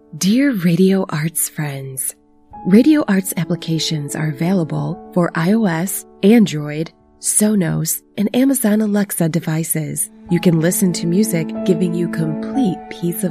Dear Radio Arts friends, Radio Arts applications are available for iOS, Android, Sonos, and Amazon Alexa devices. You can listen to music giving you complete peace of